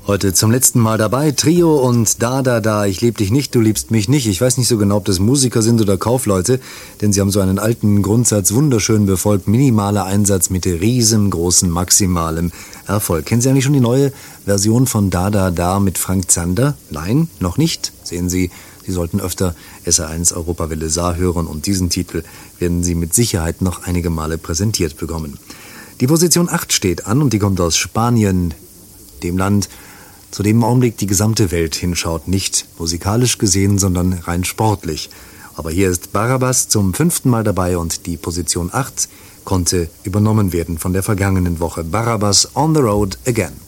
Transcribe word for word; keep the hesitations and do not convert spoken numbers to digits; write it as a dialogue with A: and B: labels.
A: Heute zum letzten Mal dabei, Trio und Da, Da, Da, ich lieb dich nicht, du liebst mich nicht. Ich weiß nicht so genau, ob das Musiker sind oder Kaufleute, denn sie haben so einen alten Grundsatz wunderschön befolgt. Minimaler Einsatz mit riesengroßen maximalem Erfolg. Kennen Sie eigentlich schon die neue Version von Da, Da, Da mit Frank Zander? Nein, noch nicht. Sehen Sie, Sie sollten öfter S R eins Europawelle Saar hören und diesen Titel werden Sie mit Sicherheit noch einige Male präsentiert bekommen. Die Position acht steht an und die kommt aus Spanien, dem Land, zu dem im Augenblick die gesamte Welt hinschaut, nicht musikalisch gesehen, sondern rein sportlich. Aber hier ist Barrabás zum fünften Mal dabei und die Position acht konnte übernommen werden von der vergangenen Woche. Barrabás on the road again.